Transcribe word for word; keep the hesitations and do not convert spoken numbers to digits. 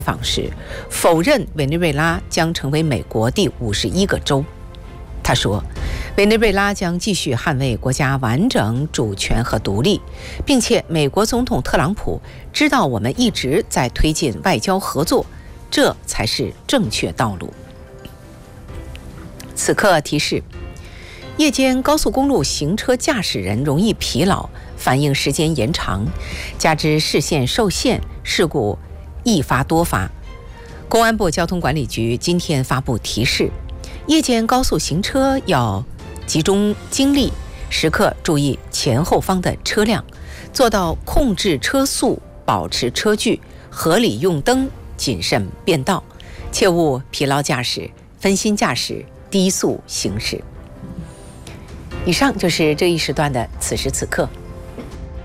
访时，否认委内瑞拉将成为美国第五十一个州。他说，委内瑞拉将继续捍卫国家完整、主权和独立，并且美国总统特朗普知道我们一直在推进外交合作，这才是正确道路。此刻提示：夜间高速公路行车驾驶人容易疲劳，反应时间延长，加之视线受限，事故易发多发。公安部交通管理局今天发布提示，夜间高速行车要集中精力，时刻注意前后方的车辆，做到控制车速，保持车距，合理用灯，谨慎变道，切勿疲劳驾驶、分心驾驶、低速行驶。以上就是这一时段的此时此刻。